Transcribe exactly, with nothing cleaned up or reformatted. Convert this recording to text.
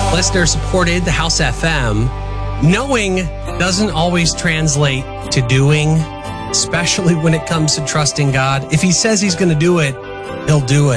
Listener supported the House F M. Knowing doesn't always translate to doing, especially when it comes to trusting God. If he says he's going to do it, he'll do it.